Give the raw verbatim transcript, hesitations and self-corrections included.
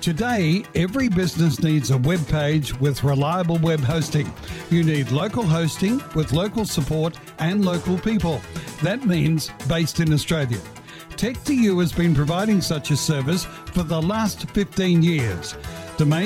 Today, every business needs a web page with reliable web hosting. You need local hosting with local support and local people. That means based in Australia. Tech two U has been providing such a service for the last fifteen years. Domain